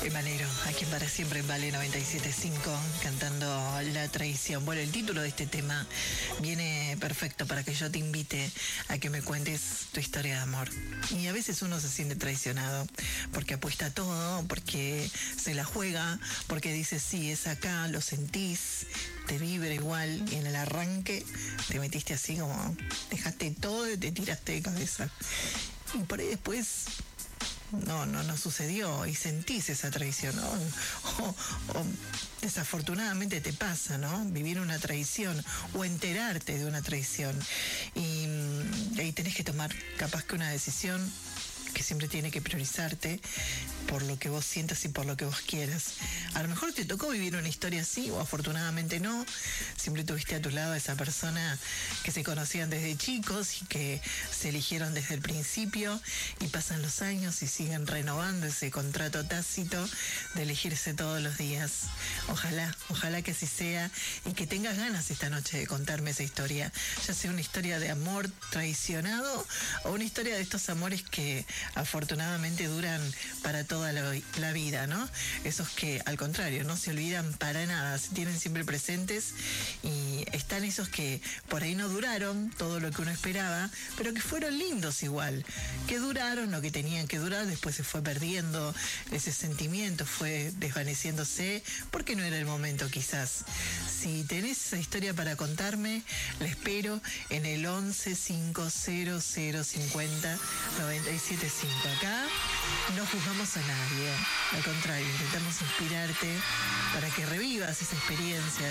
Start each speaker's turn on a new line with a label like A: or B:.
A: Emanero, aquí en Para Siempre en Vale 97.5, cantando La Traición. Bueno, el título de este tema viene perfecto para que yo te invite a que me cuentes tu historia de amor. Y a veces uno se siente traicionado porque apuesta todo, porque se la juega, porque dice sí, es acá, lo sentís, te vibra igual, y en el arranque te metiste así como, dejaste todo y te tiraste de cabeza. Y por ahí después no sucedió y sentís esa traición, ¿no? O desafortunadamente te pasa, ¿no? Vivir una traición o enterarte de una traición. Y ahí tenés que tomar capaz que una decisión que siempre tiene que priorizarte por lo que vos sientas y por lo que vos quieras. A lo mejor te tocó vivir una historia así, o afortunadamente no. Siempre tuviste a tu lado a esa persona que se conocían desde chicos y que se eligieron desde el principio, y pasan los años y siguen renovando ese contrato tácito de elegirse todos los días. Ojalá que así sea, y que tengas ganas esta noche de contarme esa historia, ya sea una historia de amor traicionado o una historia de estos amores que afortunadamente duran para toda la vida, ¿no? Esos que al contrario no se olvidan para nada, se tienen siempre presentes, y están esos que por ahí no duraron todo lo que uno esperaba, pero que fueron lindos igual, que duraron lo que tenían que durar. Después se fue perdiendo ese sentimiento, fue desvaneciéndose porque no era el momento quizás. Si tenés esa historia para contarme, la espero en el 11 500 50 97 5. Acá no juzgamos a nadie, al contrario, intentamos inspirarte para que revivas esa experiencia